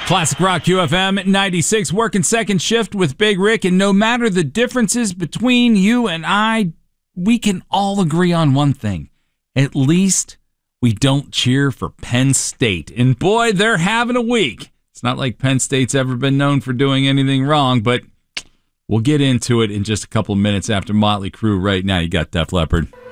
Classic Rock QFM 96, working second shift with Big Rick, and no matter the differences between you and I, we can all agree on one thing. At least we don't cheer for Penn State. And boy, they're having a week. It's not like Penn State's ever been known for doing anything wrong, but we'll get into it in just a couple of minutes after Motley Crue. Right now, you got Def Leppard.